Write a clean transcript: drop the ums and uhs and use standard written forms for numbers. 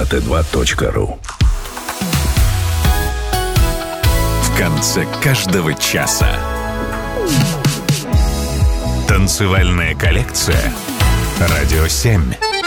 mt2.ru. В конце каждого часа танцевальная коллекция «Радио 7».